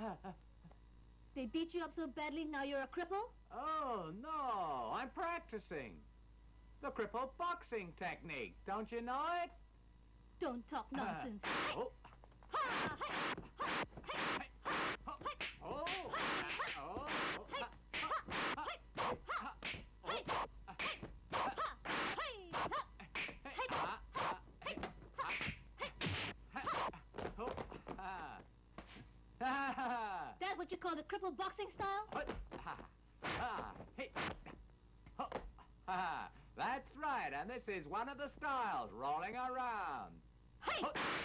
They beat you up so badly now you're a cripple? Oh, no, I'm practicing. The cripple boxing technique, don't you know it? Don't talk nonsense. Oh. That what you call the cripple boxing style? That's right, and this is one of the styles, rolling around. Hey!